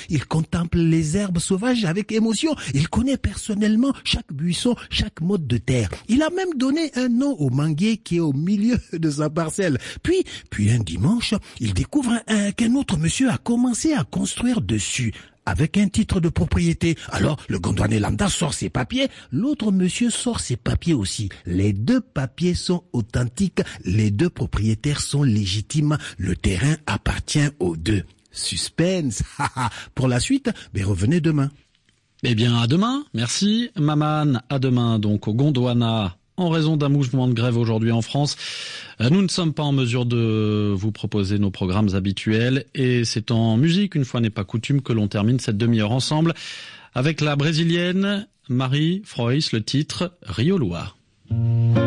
Il contemple les herbes sauvages avec émotion. Il connaît personnellement chaque buisson, chaque mode de terre. Il a même donné un nom au manguier qui est au milieu de sa parcelle. Puis un dimanche, il découvre qu'un autre monsieur a commencé à construire dessus, avec un titre de propriété. Alors, le Gondwanais lambda sort ses papiers, l'autre monsieur sort ses papiers aussi. Les deux papiers sont authentiques, les deux propriétaires sont légitimes, le terrain appartient aux deux. Suspense. Pour la suite, revenez demain. Eh bien, à demain. Merci. Maman, à demain donc au Gondwana. En raison d'un mouvement de grève aujourd'hui en France, nous ne sommes pas en mesure de vous proposer nos programmes habituels et c'est en musique, une fois n'est pas coutume, que l'on termine cette demi-heure ensemble avec la brésilienne Marie Frois, le titre Rio Lua.